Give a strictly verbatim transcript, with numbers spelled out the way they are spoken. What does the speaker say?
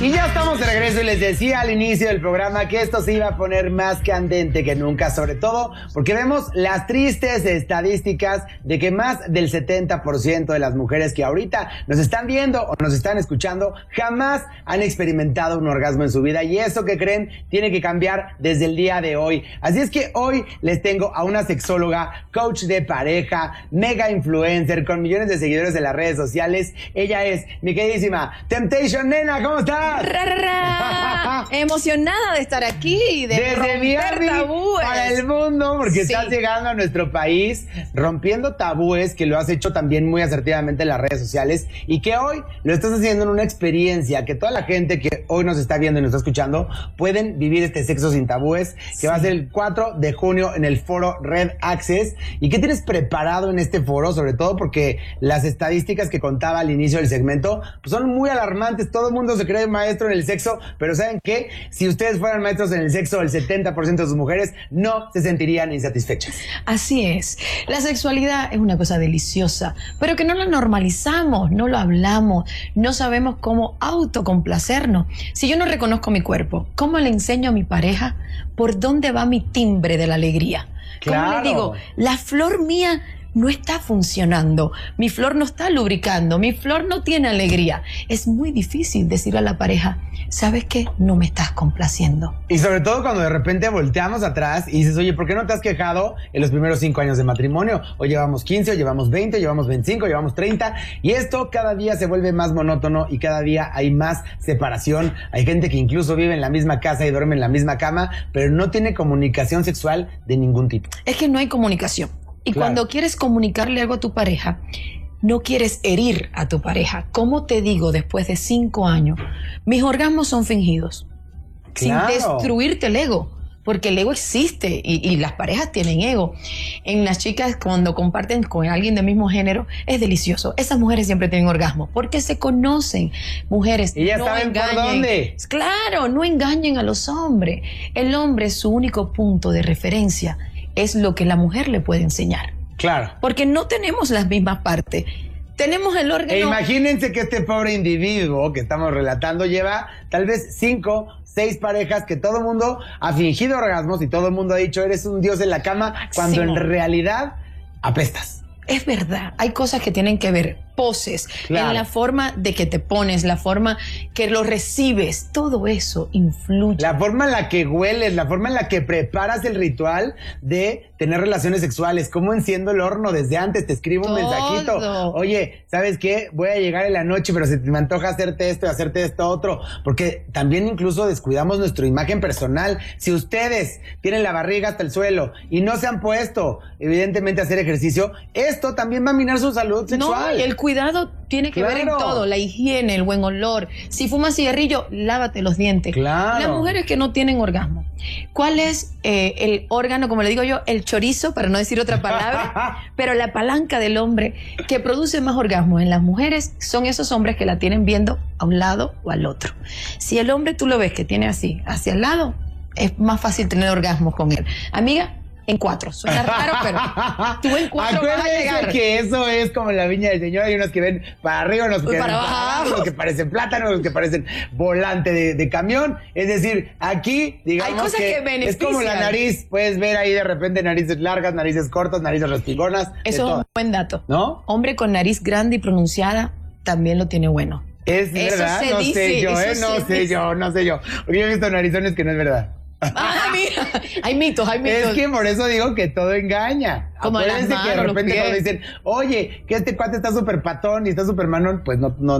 Y ya estamos de regreso y les decía al inicio del programa que esto se iba a poner más candente que nunca, sobre todo porque vemos las tristes estadísticas de que más del setenta por ciento de las mujeres que ahorita nos están viendo o nos están escuchando jamás han experimentado un orgasmo en su vida, y eso que creen tiene que cambiar desde el día de hoy. Así es que hoy les tengo a una sexóloga, coach de pareja, mega influencer con millones de seguidores en las redes sociales. Ella es mi queridísima Temptation Nena. ¿Cómo estás? Ra, ra, ra. Emocionada de estar aquí, de Desde romper Miami tabúes para el mundo, porque Sí. estás llegando a nuestro país rompiendo tabúes, que lo has hecho también muy asertivamente en las redes sociales y que hoy lo estás haciendo en una experiencia que toda la gente que hoy nos está viendo y nos está escuchando pueden vivir este sexo sin tabúes, que Sí. va a ser el cuatro de junio en el foro Red Access. ¿Y qué tienes preparado en este foro? Sobre todo porque las estadísticas que contaba al inicio del segmento pues son muy alarmantes. Todo el mundo se cree maestro en el sexo, pero ¿saben qué? Si ustedes fueran maestros en el sexo, el setenta por ciento de sus mujeres no se sentirían insatisfechas. Así es. La sexualidad es una cosa deliciosa, pero que no la normalizamos, no lo hablamos, no sabemos cómo autocomplacernos. Si yo no reconozco mi cuerpo, ¿cómo le enseño a mi pareja por dónde va mi timbre de la alegría? ¿Cómo Claro. le digo? La flor mía no está funcionando, mi flor no está lubricando, mi flor no tiene alegría. Es muy difícil decirle a la pareja, ¿sabes qué? No me estás complaciendo. Y sobre todo cuando de repente volteamos atrás y dices, oye, ¿por qué no te has quejado en los primeros cinco años de matrimonio? O llevamos quince, o llevamos veinte, o llevamos veinticinco, o llevamos treinta. Y esto cada día se vuelve más monótono y cada día hay más separación. Hay gente que incluso vive en la misma casa y duerme en la misma cama, pero no tiene comunicación sexual de ningún tipo. Es que no hay comunicación. Y Claro. cuando quieres comunicarle algo a tu pareja, no quieres herir a tu pareja. ¿Cómo te digo después de cinco años? Mis orgasmos son fingidos. Claro. Sin destruirte el ego. Porque el ego existe y, y las parejas tienen ego. En las chicas, cuando comparten con alguien del mismo género, es delicioso. Esas mujeres siempre tienen orgasmo porque se conocen. Mujeres, Y ya no saben por engañen. dónde. Claro, no engañen a los hombres. El hombre, su único punto de referencia es lo que la mujer le puede enseñar. Claro. Porque no tenemos las mismas partes. Tenemos el órgano... E imagínense que este pobre individuo que estamos relatando lleva tal vez cinco, seis parejas, que todo el mundo ha fingido orgasmos y todo el mundo ha dicho eres un dios en la cama, cuando en realidad apestas. Es verdad, hay cosas que tienen que ver, poses, Claro. en la forma de que te pones, la forma que lo recibes, todo eso influye. La forma en la que hueles, la forma en la que preparas el ritual de tener relaciones sexuales, cómo enciendo el horno desde antes, te escribo un Todo. mensajito. Oye, ¿sabes qué? Voy a llegar en la noche, pero se me antoja hacerte esto y hacerte esto otro. Porque también incluso descuidamos nuestra imagen personal. Si ustedes tienen la barriga hasta el suelo y no se han puesto, evidentemente, a hacer ejercicio, esto también va a minar su salud sexual. No, y el cuidado tiene que ver en Claro. todo, la higiene, el buen olor. Si fumas cigarrillo, lávate los dientes. Claro. Las mujeres que no tienen orgasmo, ¿cuál es eh, el órgano, como le digo yo, el chorizo, para no decir otra palabra, pero la palanca del hombre que produce más orgasmo en las mujeres son esos hombres que la tienen viendo a un lado o al otro? Si el hombre tú lo ves que tiene así, hacia el lado, es más fácil tener orgasmos con él. Amiga, en cuatro. Suena raro, pero tú en cuatro vas a Acuérdense llegar. que eso es como en la viña del Señor. Hay unos que ven para arriba, unos que ven Para para abajo. abajo, los que parecen plátano, los que parecen volante de, de camión. Es decir, aquí, digamos Hay cosas que, que es benefician. como la nariz. Puedes ver ahí de repente narices largas, narices cortas, narices respigonas. de Eso es todo. un buen dato. ¿No? Hombre con nariz grande y pronunciada también lo tiene bueno. Es Eso verdad, se no dice, sé yo, eso ¿eh? No se sé dice. yo, no sé yo. Porque yo he visto narizones que no es verdad. Ah, mira, hay mitos, hay mitos. Es que por eso digo que todo engaña. Como las Acuérdense que de manos, los repente pies. cuando dicen, oye, que este cuate está súper patón y está súper manón, pues no, no,